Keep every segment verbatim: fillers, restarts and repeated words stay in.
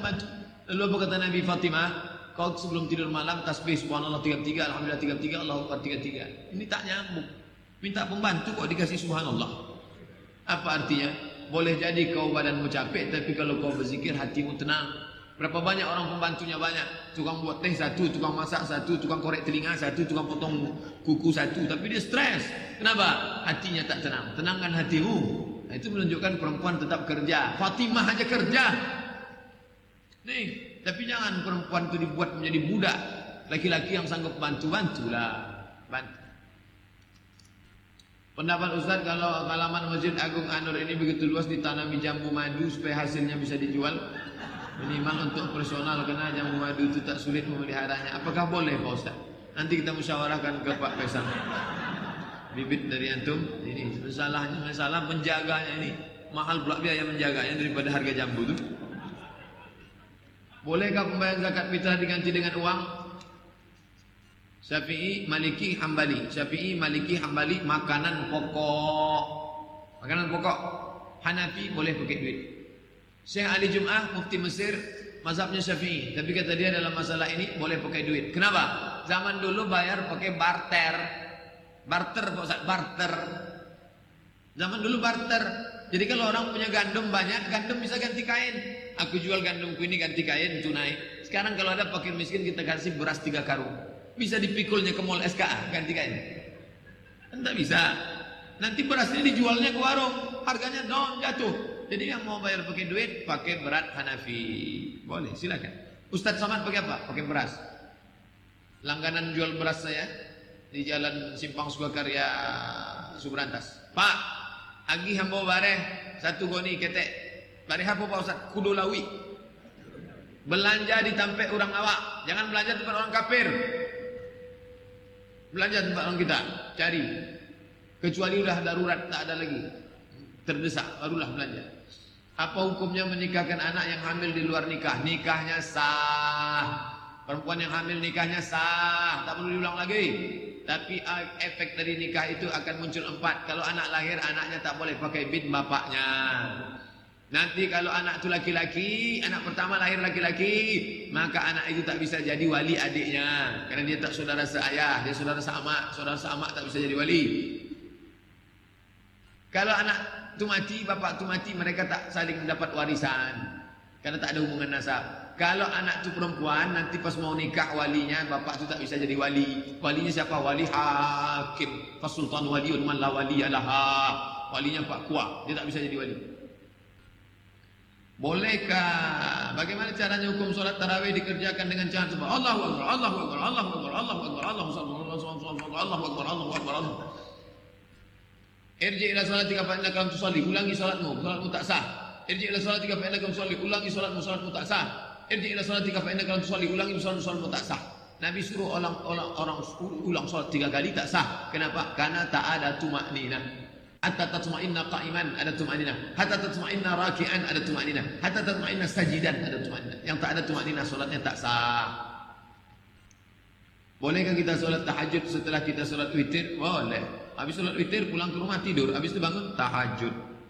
pembantu. Lalu apa kata Nabi Fatimah? Kau sebelum tidur malam tasbih subhanallah tiga puluh tiga, alhamdulillah tiga puluh tiga, Allahu akbar tiga puluh tiga. Ini tak nyambung. Minta pembantu kok dikasih subhanallah. Apa artinya? Boleh jadi kau badanmu capek, tapi kalau kau berzikir hatimu tenang. Berapa banyak orang pembantunya banyak. Tukang buat teh satu, tukang masak satu, tukang korek telinga satu, tukang potong kuku satu, tapi dia stres. Kenapa? Hatinya tak tenang. Tenangkan hatimu. Nah, itu menunjukkan perempuan tetap kerja. Fatimah aja kerja. Nih, tapi jangan perempuan itu dibuat menjadi budak. Laki-laki yang sanggup bantu-bantulah. Bantu. Pendapat Ustaz, kalau halaman Masjid Agung An-Nur ini begitu luas ditanami jambu madu supaya hasilnya bisa dijual, minimal untuk personal, karena jambu madu itu tak sulit memeliharanya. Apakah boleh Pak Ustaz? Nanti kita musyawarahkan ke Pak Faisal. Bibit dari antum ini masalahnya, masalah menjaganya ini mahal pula biaya menjaganya daripada harga jambu itu. Bolehkah pembayaran zakat fitrah diganti dengan uang? Syafi'i, Maliki, Hambali. Syafi'i, Maliki, Hambali makanan pokok. Makanan pokok. Hanafi boleh pakai duit. Syekh Ali Jum'ah, Mufti Mesir, mazhabnya Syafi'i. Tapi kata dia dalam masalah ini boleh pakai duit. Kenapa? Zaman dulu bayar pakai barter. Barter, Pak Ustaz, barter. Zaman dulu barter. Jadi kalau orang punya gandum banyak, gandum bisa ganti kain. Aku jual gandumku ini ganti kain tunai. Sekarang kalau ada fakir miskin kita kasih beras tiga karung. Bisa dipikulnya ke mall S K A ganti kain. Tidak bisa. Nanti beras ini dijualnya ke warung, harganya down jatuh. Jadi yang mau bayar pakai duit, pakai berat Hanafi. Boleh, silakan. Ustadz Somad pakai apa? Pakai beras. Langganan jual beras saya di Jalan Simpang Sukakarya Subrantas. Pak, agi hambo bareh satu goni ketek. Bareh apa Pak Ustadz? Kudu lawi. Belanja di tampek orang awak, jangan belanja tempat orang kafir. Belanja tempat orang kita, cari. Kecuali udah darurat, tak ada lagi, terdesak, barulah belanja. Apa hukumnya menikahkan anak yang hamil di luar nikah? Nikahnya sah. Perempuan yang hamil nikahnya sah, tak perlu diulang lagi. Tapi efek dari nikah itu akan muncul empat. Kalau anak lahir, anaknya tak boleh pakai bin bapaknya. Nanti kalau anak itu laki-laki, anak pertama lahir laki-laki, maka anak itu tak bisa jadi wali adiknya, karena dia tak saudara seayah, dia saudara seamak, saudara seamak tak bisa jadi wali. Kalau anak itu mati, bapak itu mati, mereka tak saling mendapat warisan, karena tak ada hubungan nasab. Kalau anak itu perempuan, nanti pas mau nikah walinya, bapak itu tak bisa jadi wali. Walinya siapa? Wali hakim. Fasultan waliun man la waliyalaha. Walinya Pak Kuah, dia tak bisa jadi wali. Bolehkah? Bagaimana caranya hukum solat tarawih dikerjakan dengan cara sebab Allahu Akbar, Allahu Akbar, Allahu Akbar, Allahu Akbar, Allahu Akbar, Allahu Akbar, Allahu Akbar. Irji ila salati fa innaka lam tusalli, ulangi salatmu, salatmu tak sah. Irji ila salati fa innaka lam tusalli, ulangi salatmu, salatmu tak sah. Irji ila salati fa innaka lam tusalli, ulangi salatmu, salatmu tak sah. Nabi suruh orang orang orang ulang salat tiga kali tak sah. Kenapa? Karena tak ada tumakninah. Hatta tatma'inna qa'iman ada tumanina, hatta tatma'inna raki'an ada tumanina, hatta tatma'inna sajidan ada tumanina. Yang tak ada tumanina solatnya tak sah. Bolehkah kita solat tahajud setelah kita solat witir? Boleh. Habis solat witir pulang ke rumah tidur, habis itu bangun tahajud.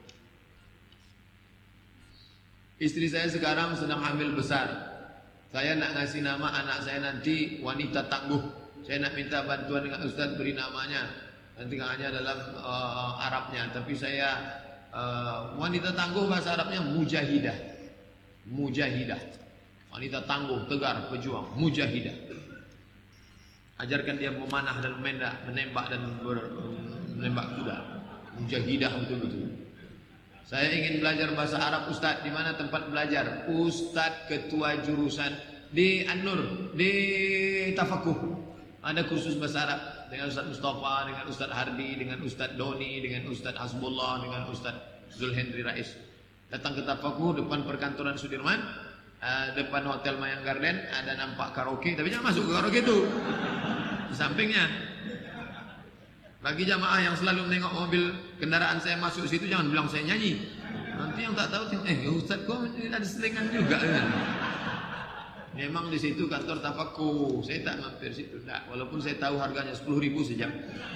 Istri saya sekarang sedang hamil besar. Saya nak ngasih nama anak saya nanti wanita tangguh. Saya nak minta bantuan dengan Ustaz beri namanya. Nanti hanya dalam uh, Arabnya, tapi saya uh, wanita tangguh bahasa Arabnya mujahidah. Mujahidah. Wanita tangguh, tegar, pejuang, mujahidah. Ajarkan dia memanah dan menembak, menembak dan ber, menembak kuda. Mujahidah betul-betul. Saya ingin belajar bahasa Arab Ustaz. Di mana tempat belajar? Ustaz ketua jurusan di An-Nur, di Tafakuh. Ada kursus bahasa Arab dengan Ustaz Mustafa, dengan Ustaz Hardi, dengan Ustaz Doni, dengan Ustaz Hasbullah, dengan Ustaz Zulhendri Rais. Datang ke Tafakuh depan perkantoran Sudirman, uh, depan Hotel Mayang Garden, ada nampak karaoke, tapi jangan masuk ke karaoke itu. Di sampingnya. Bagi jamaah yang selalu menengok mobil kendaraan saya masuk situ, jangan bilang saya nyanyi. Nanti yang tak tahu, eh Ustaz kok ada selingan juga kan? Memang di situ kantor Tafakuh. Saya tak mampir situ, tak. Walaupun saya tahu harganya sepuluh ribu sejam.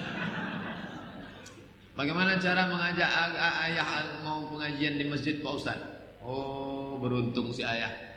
Bagaimana cara mengajak ayah mau pengajian di masjid Pak Ustaz? Oh, beruntung si ayah.